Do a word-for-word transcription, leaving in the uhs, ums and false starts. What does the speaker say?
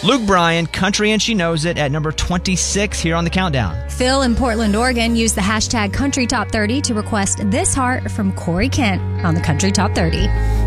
Luke Bryan, Country and She Knows It, at number twenty-six here on the countdown. Phil in Portland, Oregon used the hashtag Country Top thirty to request This Heart from Corey Kent on the Country Top thirty.